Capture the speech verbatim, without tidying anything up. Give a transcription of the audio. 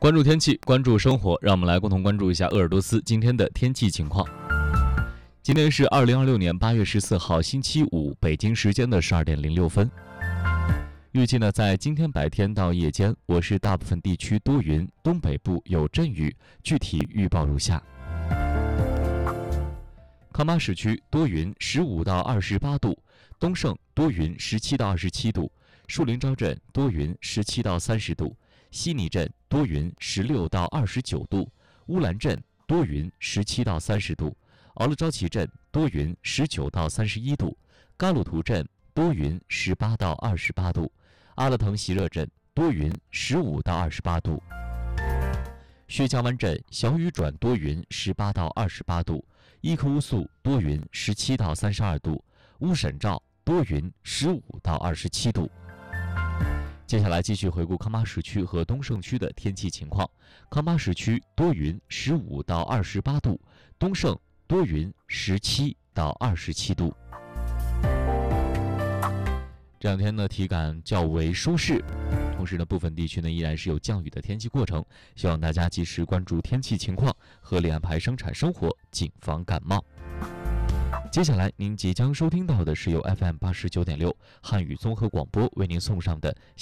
关注天气，关注生活，让我们来共同关注一下鄂尔多斯今天的天气情况。今天是二零二六年八月十四号星期五，北京时间的十二点零六分。预计呢，在今天白天到夜间，我市大部分地区多云，东北部有阵雨，具体预报如下。康巴市区多云，十五到二十八度；东胜多云，十七到二十七度；树林招镇多云，十七到三十度；西尼镇多云，十六到二十九度；乌兰镇多云，十七到三十度；敖勒昭旗镇多云，十九到三十一度；嘎鲁图镇多云，十八到二十八度；阿勒腾席热镇多云，十五到二十八度；薛家湾镇小雨转多云，十八到二十八度；伊克乌素多云，十七到三十二度；乌沈照多云，十五到二十七度。接下来继续回顾康巴市区和东胜区的天气情况。康巴市区多云，十五到二十八度；东胜多云，十七到二十七度。这两天呢，体感较为舒适，同时呢，部分地区呢依然是有降雨的天气过程，希望大家及时关注天气情况，合理安排生产生活，谨防感冒。接下来您即将收听到的是由 F M 八十九点六汉语综合广播为您送上的